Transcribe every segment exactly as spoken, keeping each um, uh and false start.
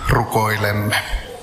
Rukoilemme.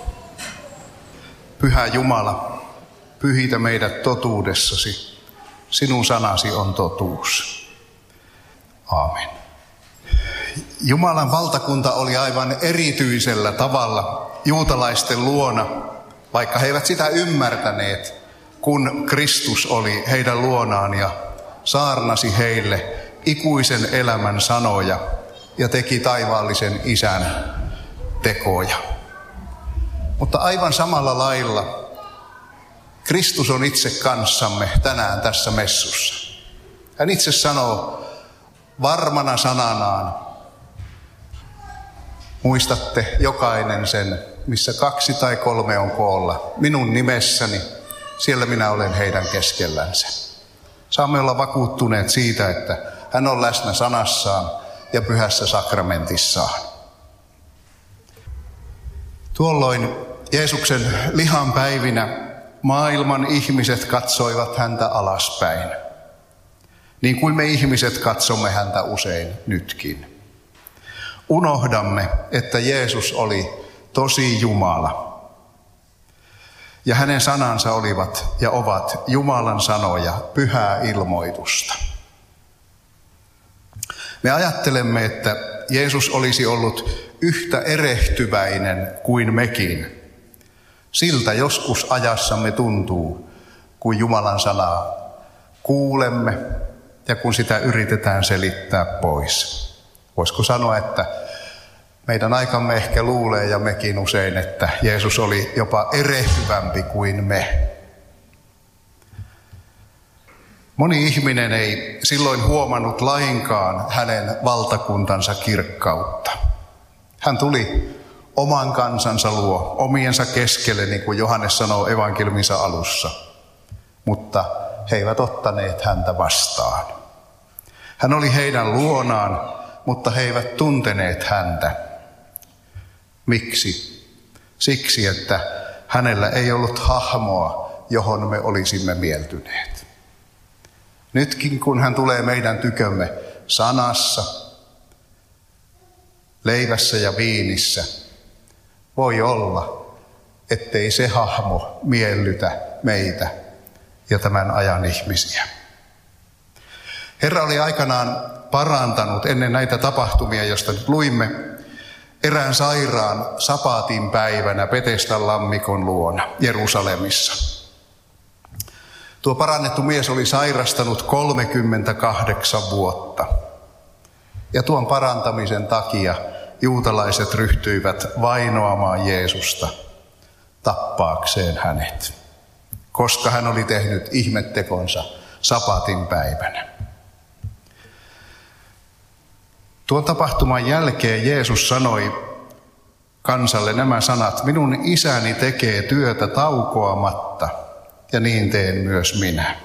Pyhä Jumala, pyhitä meidät totuudessasi. Sinun sanasi on totuus. Aamen. Jumalan valtakunta oli aivan erityisellä tavalla juutalaisten luona, vaikka he eivät sitä ymmärtäneet, kun Kristus oli heidän luonaan ja saarnasi heille ikuisen elämän sanoja ja teki taivaallisen Isän tekoja. Mutta aivan samalla lailla Kristus on itse kanssamme tänään tässä messussa. Hän itse sanoo varmana sananaan, muistatte jokainen sen, missä kaksi tai kolme on koolla. Minun nimessäni, siellä minä olen heidän keskellänsä. Saamme olla vakuuttuneet siitä, että hän on läsnä sanassaan ja pyhässä sakramentissaan. Tuolloin Jeesuksen lihan päivinä maailman ihmiset katsoivat häntä alaspäin, niin kuin me ihmiset katsomme häntä usein nytkin. Unohdamme, että Jeesus oli tosi Jumala. Ja hänen sanansa olivat ja ovat Jumalan sanoja, pyhää ilmoitusta. Me ajattelemme, että Jeesus olisi ollut yhtä erehtyväinen kuin mekin. Siltä joskus ajassamme tuntuu, kun Jumalan sanaa kuulemme ja kun sitä yritetään selittää pois. Voisiko sanoa, että meidän aikamme ehkä luulee ja mekin usein, että Jeesus oli jopa erehtyvämpi kuin me. Moni ihminen ei silloin huomannut lainkaan hänen valtakuntansa kirkkautta. Hän tuli oman kansansa luo, omiensa keskelle, niin kuin Johannes sanoo evankeliuminsa alussa. Mutta he eivät ottaneet häntä vastaan. Hän oli heidän luonaan, mutta he eivät tunteneet häntä. Miksi? Siksi, että hänellä ei ollut hahmoa, johon me olisimme mieltyneet. Nytkin kun hän tulee meidän tykömme sanassa, leivässä ja viinissä, voi olla, ettei se hahmo miellytä meitä ja tämän ajan ihmisiä. Herra oli aikanaan parantanut ennen näitä tapahtumia, joista nyt luimme, erään sairaan sapatin päivänä Betesdan lammikon luona Jerusalemissa. Tuo parannettu mies oli sairastanut kolmekymmentäkahdeksan vuotta. Ja tuon parantamisen takia juutalaiset ryhtyivät vainoamaan Jeesusta tappaakseen hänet, koska hän oli tehnyt ihmettekonsa sapatin päivänä. Tuon tapahtuman jälkeen Jeesus sanoi kansalle nämä sanat: minun isäni tekee työtä taukoamatta ja niin teen myös minä.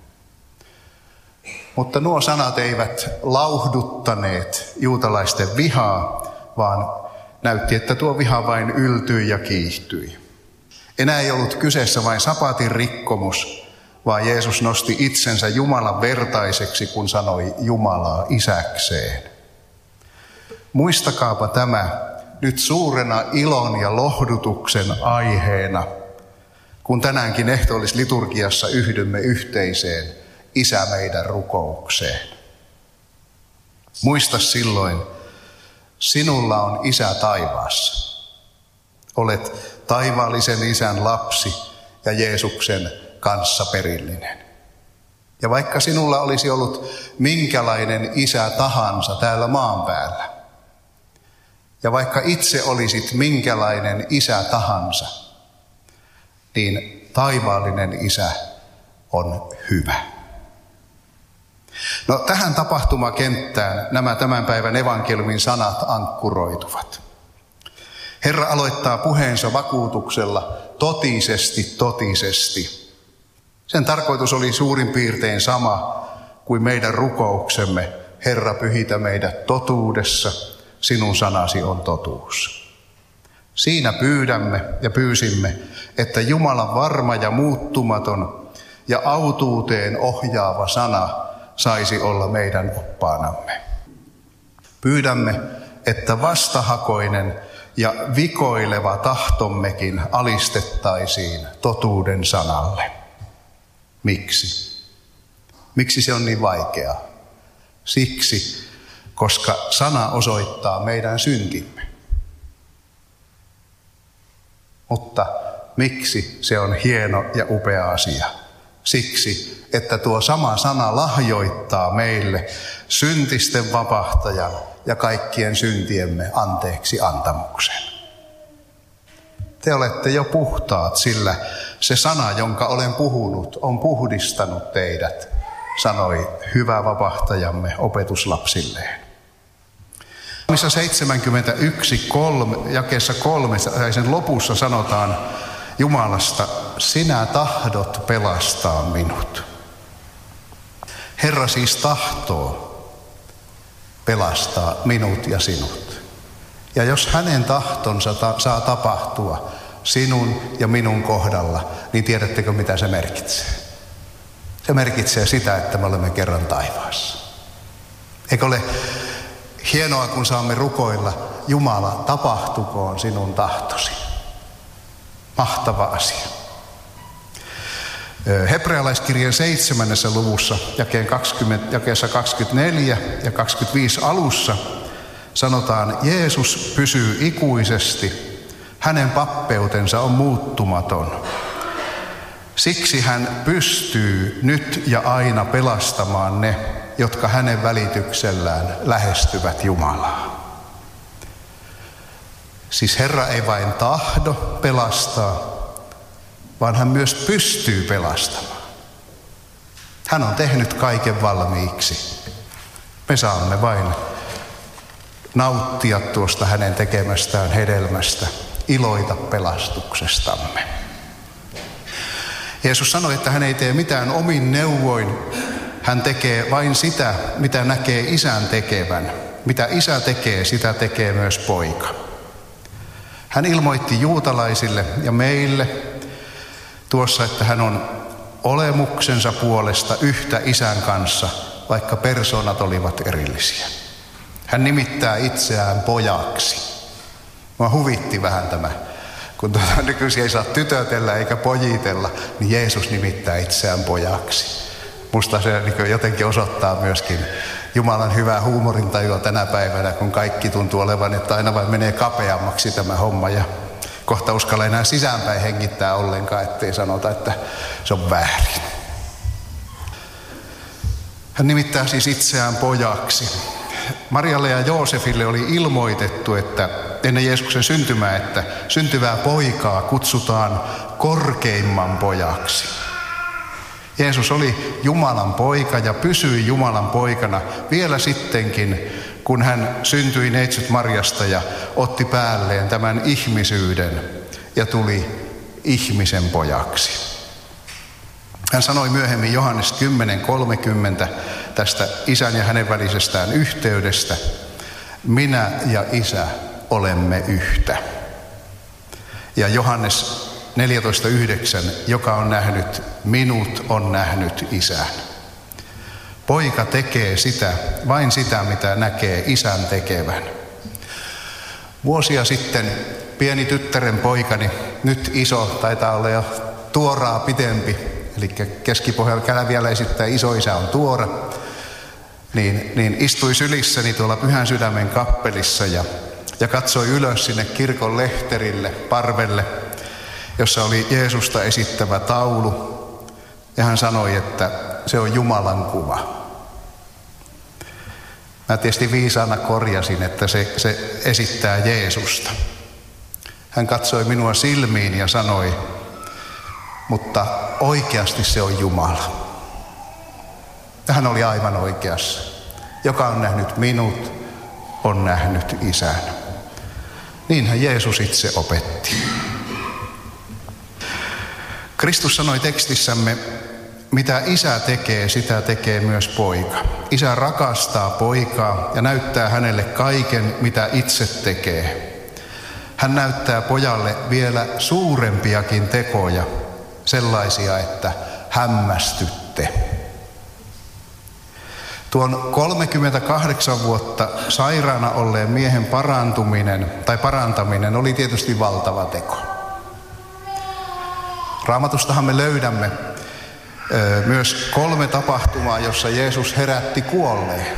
Mutta nuo sanat eivät lauhduttaneet juutalaisten vihaa, vaan näytti, että tuo viha vain yltyi ja kiihtyi. Enää ei ollut kyseessä vain sapatin rikkomus, vaan Jeesus nosti itsensä Jumalan vertaiseksi, kun sanoi Jumalaa isäkseen. Muistakaapa tämä nyt suurena ilon ja lohdutuksen aiheena, kun tänäänkin ehtoollisliturgiassa yhdymme yhteiseen Isä meidän rukoukseen. Muista silloin, sinulla on Isä taivaassa. Olet taivaallisen Isän lapsi ja Jeesuksen kanssa perillinen. Ja vaikka sinulla olisi ollut minkälainen isä tahansa täällä maan päällä, ja vaikka itse olisit minkälainen isä tahansa, niin taivaallinen Isä on hyvä. No, tähän tapahtumakenttään nämä tämän päivän evankeliumin sanat ankkuroituvat. Herra aloittaa puheensa vakuutuksella totisesti, totisesti. Sen tarkoitus oli suurin piirtein sama kuin meidän rukouksemme: Herra, pyhitä meidät totuudessa, sinun sanasi on totuus. Siinä pyydämme ja pyysimme, että Jumalan varma ja muuttumaton ja autuuteen ohjaava sana saisi olla meidän oppaanamme. Pyydämme, että vastahakoinen ja vikoileva tahtommekin alistettaisiin totuuden sanalle. Miksi? Miksi se on niin vaikeaa? Siksi, koska sana osoittaa meidän syntimme. Mutta miksi se on hieno ja upea asia? Siksi, että tuo sama sana lahjoittaa meille syntisten vapahtajan ja kaikkien syntiemme anteeksi antamuksen. Te olette jo puhtaat, sillä se sana, jonka olen puhunut, on puhdistanut teidät, sanoi hyvä vapahtajamme opetuslapsilleen. Missä seitsemänkymmentäyksi, kolme, jakeessa kolme, sen lopussa sanotaan Jumalasta, sinä tahdot pelastaa minut. Herra siis tahtoo pelastaa minut ja sinut. Ja jos hänen tahtonsa ta- saa tapahtua sinun ja minun kohdalla, niin tiedättekö mitä se merkitsee? Se merkitsee sitä, että me olemme kerran taivaassa. Eikö ole hienoa, kun saamme rukoilla, Jumala, tapahtukoon sinun tahtosi. Mahtava asia. Hebrealaiskirjeen seitsemännessä luvussa, jakeen kaksikymmentä, jakeessa kaksikymmentäneljä ja kaksikymmentäviisi alussa, sanotaan, Jeesus pysyy ikuisesti, hänen pappeutensa on muuttumaton. Siksi hän pystyy nyt ja aina pelastamaan ne, jotka hänen välityksellään lähestyvät Jumalaa. Siis Herra ei vain tahdo pelastaa, vaan hän myös pystyy pelastamaan. Hän on tehnyt kaiken valmiiksi. Me saamme vain nauttia tuosta hänen tekemästään hedelmästä, iloita pelastuksestamme. Jeesus sanoi, että hän ei tee mitään omin neuvoin. Hän tekee vain sitä, mitä näkee isän tekevän. Mitä isä tekee, sitä tekee myös poika. Hän ilmoitti juutalaisille ja meille tuossa, että hän on olemuksensa puolesta yhtä isän kanssa, vaikka persoonat olivat erillisiä. Hän nimittää itseään pojaksi. Mua huvitti vähän tämä. Kun tuota, nykyisin ei saa tytötellä eikä pojitella, niin Jeesus nimittää itseään pojaksi. Musta se niin jotenkin osoittaa myöskin Jumalan hyvää huumorintajua tänä päivänä, kun kaikki tuntuu olevan, että aina vain menee kapeammaksi tämä homma. Ja kohta uskalla enää sisäänpäin hengittää ollenkaan, ettei sanota, että se on väärin. Hän nimittää siis itseään pojaksi. Marialle ja Joosefille oli ilmoitettu, että ennen Jeesuksen syntymää, että syntyvää poikaa kutsutaan korkeimman pojaksi. Jeesus oli Jumalan poika ja pysyi Jumalan poikana vielä sittenkin, kun hän syntyi neitsyt Marjasta ja otti päälleen tämän ihmisyyden ja tuli ihmisen pojaksi. Hän sanoi myöhemmin Johannes kymmenen kolmekymmentä tästä isän ja hänen välisestään yhteydestä, minä ja isä olemme yhtä. Ja Johannes neljätoista yhdeksän, joka on nähnyt minut, on nähnyt isän. Poika tekee sitä, vain sitä, mitä näkee isän tekevän. Vuosia sitten pieni tyttären poikani, nyt iso, taitaa olla jo tuoraa pitempi, eli Keski-Pohjanmaalla vielä esittää isoisä on tuora, niin, niin istui sylissäni tuolla Pyhän Sydämen kappelissa ja, ja katsoi ylös sinne kirkon lehterille, parvelle, jossa oli Jeesusta esittävä taulu, ja hän sanoi, että se on Jumalan kuva. Mä tietysti viisaana korjasin, että se, se esittää Jeesusta. Hän katsoi minua silmiin ja sanoi, mutta oikeasti se on Jumala. Ja hän oli aivan oikeassa. Joka on nähnyt minut, on nähnyt isän. Niinhän Jeesus itse opetti. Kristus sanoi tekstissämme, mitä isä tekee, sitä tekee myös poika. Isä rakastaa poikaa ja näyttää hänelle kaiken, mitä itse tekee. Hän näyttää pojalle vielä suurempiakin tekoja, sellaisia, että hämmästytte. Tuon kolmekymmentäkahdeksan vuotta sairaana olleen miehen parantuminen tai parantaminen oli tietysti valtava teko. Raamatustahan me löydämme ö, myös kolme tapahtumaa, jossa Jeesus herätti kuolleen.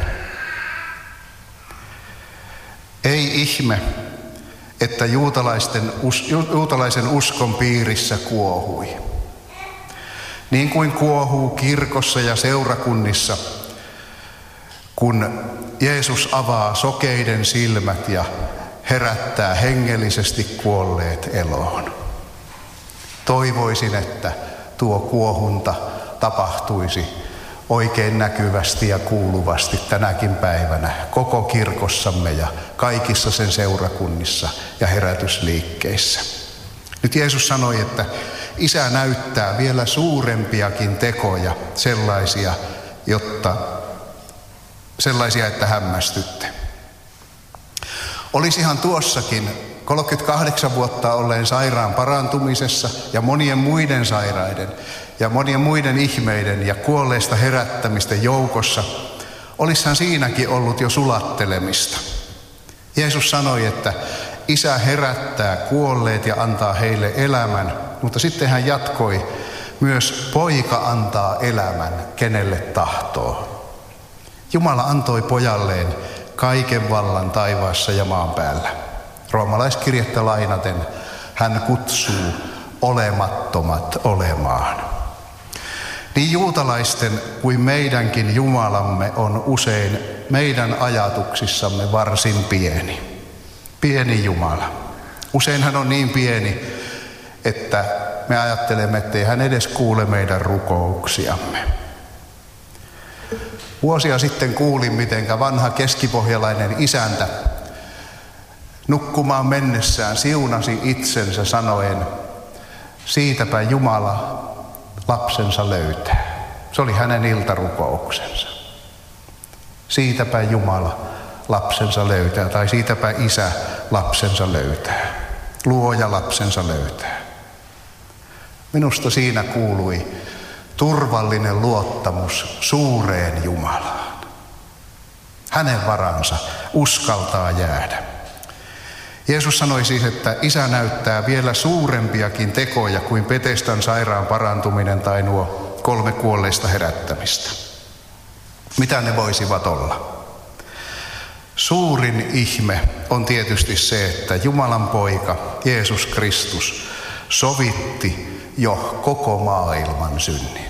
Ei ihme, että juutalaisten, juutalaisen uskon piirissä kuohui. Niin kuin kuohuu kirkossa ja seurakunnissa, kun Jeesus avaa sokeiden silmät ja herättää hengellisesti kuolleet eloon. Toivoisin, että tuo kuohunta tapahtuisi oikein näkyvästi ja kuuluvasti tänäkin päivänä koko kirkossamme ja kaikissa sen seurakunnissa ja herätysliikkeissä. Nyt Jeesus sanoi, että Isä näyttää vielä suurempiakin tekoja, sellaisia, jotta sellaisia, että hämmästytte. Olisihan tuossakin kolmekymmentäkahdeksan vuotta olleen sairaan parantumisessa ja monien muiden sairaiden ja monien muiden ihmeiden ja kuolleista herättämisten joukossa, olisihan siinäkin ollut jo sulattelemista. Jeesus sanoi, että Isä herättää kuolleet ja antaa heille elämän, mutta sitten hän jatkoi, myös Poika antaa elämän, kenelle tahtoo. Jumala antoi pojalleen kaiken vallan taivaassa ja maan päällä. Roomalaiskirjettä lainaten hän kutsuu olemattomat olemaan. Niin juutalaisten kuin meidänkin Jumalamme on usein meidän ajatuksissamme varsin pieni. Pieni Jumala. Usein hän on niin pieni, että me ajattelemme, ettei hän edes kuule meidän rukouksiamme. Vuosia sitten kuulin, mitenkä vanha keskipohjalainen isäntä nukkumaan mennessään siunasi itsensä sanoen, siitäpä Jumala lapsensa löytää. Se oli hänen iltarukouksensa. Siitäpä Jumala lapsensa löytää, tai siitäpä Isä lapsensa löytää. Luoja lapsensa löytää. Minusta siinä kuului turvallinen luottamus suureen Jumalaan. Hänen varansa uskaltaa jäädä. Jeesus sanoi siis, että Isä näyttää vielä suurempiakin tekoja kuin Betesdan sairaan parantuminen tai nuo kolme kuolleista herättämistä. Mitä ne voisivat olla? Suurin ihme on tietysti se, että Jumalan poika Jeesus Kristus sovitti jo koko maailman synnin.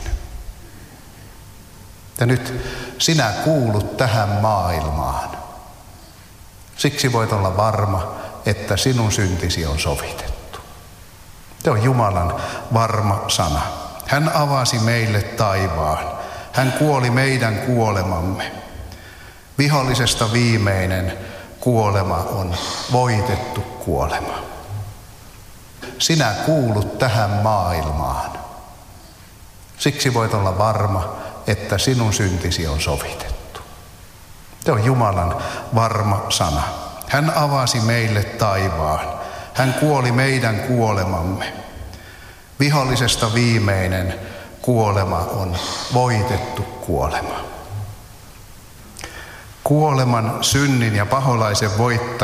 Ja nyt sinä kuulut tähän maailmaan. Siksi voit olla varma, että sinun syntisi on sovitettu. Se on Jumalan varma sana. Hän avasi meille taivaan. Hän kuoli meidän kuolemamme. Vihollisesta viimeinen kuolema on voitettu kuolema. Sinä kuulut tähän maailmaan. Siksi voit olla varma, että sinun syntisi on sovitettu. Se on Jumalan varma sana. Hän avasi meille taivaan. Hän kuoli meidän kuolemamme. Vihollisesta viimeinen kuolema on voitettu kuolema. Kuoleman, synnin ja paholaisen voittaminen